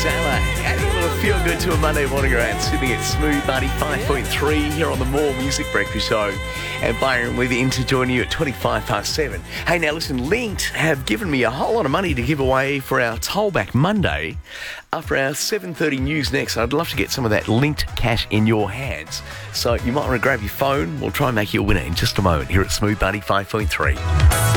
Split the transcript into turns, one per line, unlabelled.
Zala, adding a little feel good to a Monday morning around Sydney at Smooth Buddy 5.3 here on the More Music Breakfast Show. And Byron with in to join you at 7:25. Hey, now listen, Linked have given me a whole lot of money to give away for our Tollback Monday. After our 7:30 news next, I'd love to get some of that Linked cash in your hands. So you might want to grab your phone. We'll try and make you a winner in just a moment here at Smooth Buddy 5.3.